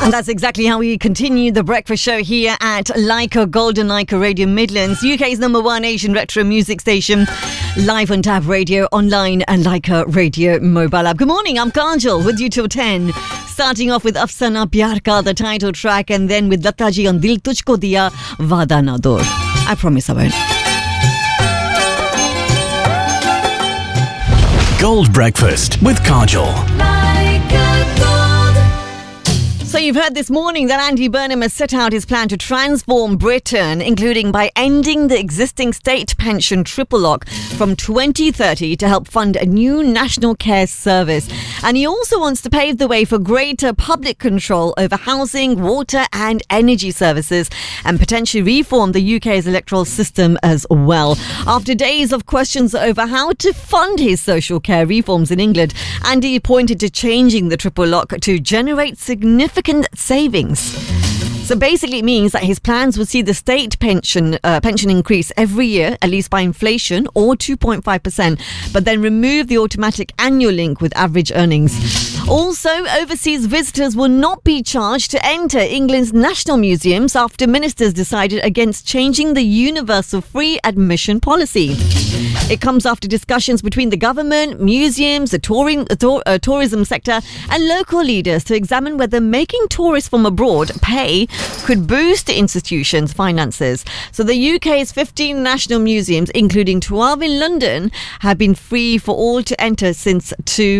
And that's exactly how we continue the breakfast show here at Leica Golden Leica Radio Midlands, UK's #1 Asian retro music station, live on Tab Radio, online and Leica Radio mobile app. Good morning, I'm Kajal with you till 10. Starting off with Afsana Pyar Ka, the title track, and then with Lata Ji on Dil Tujhko Diya, Vada Na Do. I promise I won't. Gold Breakfast with Kajal. So you've heard this morning that Andy Burnham has set out his plan to transform Britain, including by ending the existing state pension triple lock from 2030 to help fund a new national care service. And he also wants to pave the way for greater public control over housing, water and energy services, and potentially reform the UK's electoral system as well. After days of questions over how to fund his social care reforms in England, Andy pointed to changing the triple lock to generate significant savings. So basically it means that his plans would see the state pension increase every year, at least by inflation, or 2.5%, but then remove the automatic annual link with average earnings. Also, overseas visitors will not be charged to enter England's national museums after ministers decided against changing the universal free admission policy. It comes after discussions between the government, museums, the tourism sector and local leaders to examine whether making tourists from abroad pay could boost the institution's finances. So the UK's 15 national museums, including 12 in London, have been free for all to enter since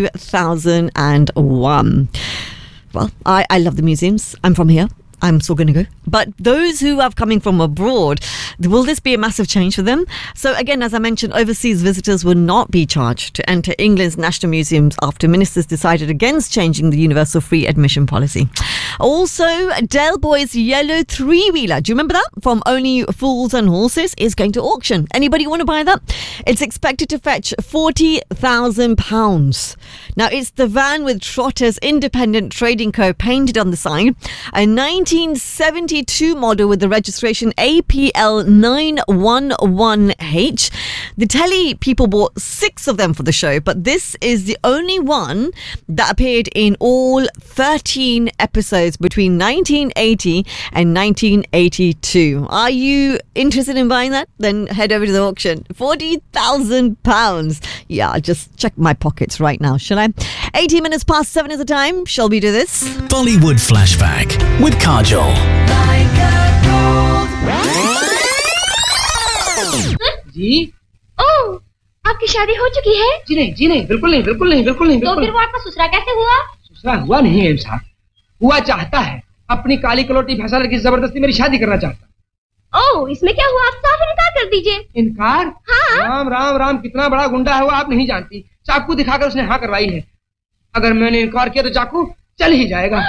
2001. Well, I love the museums. I'm from here. I'm still going to go. But those who are coming from abroad, will this be a massive change for them? So again, as I mentioned, overseas visitors will not be charged to enter England's national museums after ministers decided against changing the universal free admission policy. Also, Del Boy's yellow three-wheeler, do you remember that? From Only Fools and Horses, is going to auction. Anybody want to buy that? It's expected to fetch £40,000. Now, it's the van with Trotter's Independent Trading Co. painted on the side. A 1972 model with the registration APL 911H. The telly people bought 6 of them for the show, but this is the only one that appeared in all 13 episodes between 1980 and 1982. Are you interested in buying that? Then head over to the auction. £40,000. Yeah, I'll just check my pockets right now, shall I? 18 minutes past 7 is the time. Shall we do this? Bollywood Flashback with Kajal. जी ओह, आपकी शादी हो चुकी है? जी नहीं बिल्कुल नहीं। तो फिर वो आपका ससुरा कैसे हुआ? ससुरा हुआ नहीं है इंसान, हुआ चाहता है। अपनी काली कलोटी फैसला की जबरदस्ती मेरी शादी करना चाहता। ओह, इसमें क्या हुआ? आप साफ इनकार कर दीजिए। इनकार? हाँ। राम राम राम, कितना बड़ा गुंडा है वो आप नहीं जानती। चाकू दिखाकर उसने हाँ करवाई है। अगर मैंने इनकार किया तो चाकू चल ही जाएगा।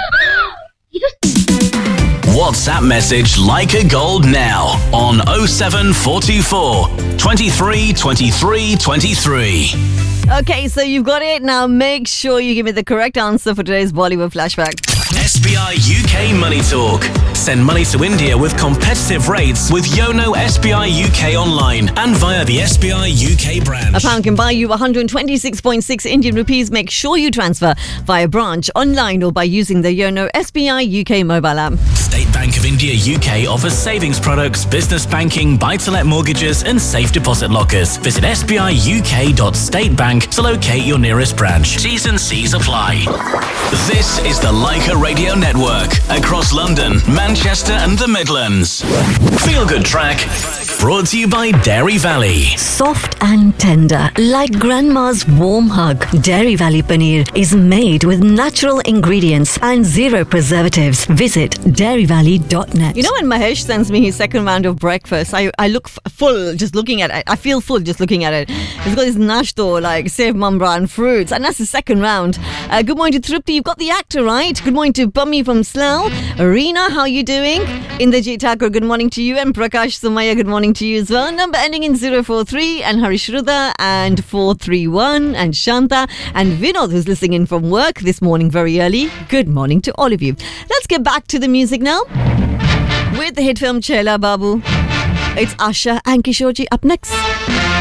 WhatsApp message Leica Gold now on 07424 23 23 23. Okay, so you've got it. Now make sure you give me the correct answer for today's Bollywood Flashback. SBI UK Money Talk. Send money to India with competitive rates with Yono SBI UK online and via the SBI UK branch. A pound can buy you 126.6 Indian rupees. Make sure you transfer via branch, online or by using the Yono SBI UK mobile app. State Bank of India UK offers savings products, business banking, buy-to-let mortgages and safe deposit lockers. Visit sbiuk.statebank to locate your nearest branch. T's and C's apply. This is the Leica Radio Network across London, Manchester and the Midlands. Feel Good Track brought to you by Dairy Valley. Soft and tender, like grandma's warm hug. Dairy Valley Paneer is made with natural ingredients and 0 preservatives. Visit dairyvalley.net. You know, when Mahesh sends me his second round of breakfast, I look full just looking at it. I feel full just looking at it. It's got this nashto like Sev Mambra and fruits, and that's the second round. Good morning to Trupti. You've got the actor right. Good morning to Bummy from Slough. Reena, how are you doing? Indrajit Thakur, good morning to you. And Prakash Sumaya, good morning to you as well. Number ending in 043, and Harish Rudha, and 431, and Shanta, and Vinod, who's listening in from work this morning very early. Good morning to all of you. Let's get back to the music now with the hit film Chela Babu. It's Asha and Kishorji up next.